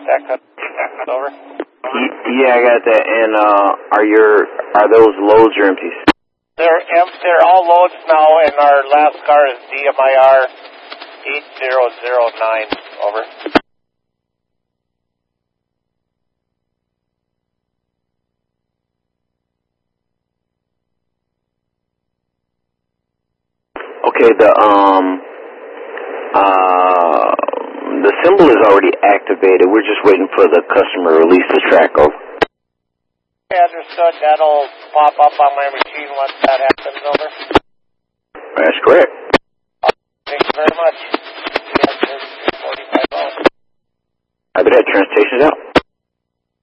Check. Over. Yeah, I got that. And are those loads or empties? They're all loads now, and our last car is DMIR 8009. Over. Okay, the symbol is already activated. We're just waiting for the customer to release the track over. Understood. That'll pop up on my machine once that happens. Over. That's correct. Thank you very much. 45 hours. I'll be there. Transportation out.